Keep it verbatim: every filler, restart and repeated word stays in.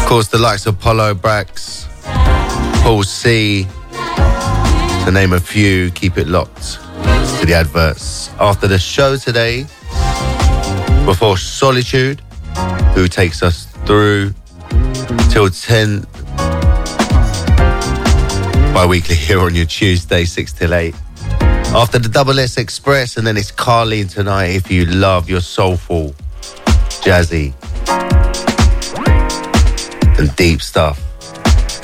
course, the likes of Polo Brax, Paul C, to name a few. Keep it locked to the adverts. After the show today, before Solitude, who takes us through till ten bi-weekly here on your Tuesday, six till eight. After the Double S Express, and then it's Carleen tonight if you love your soulful, jazzy and deep stuff.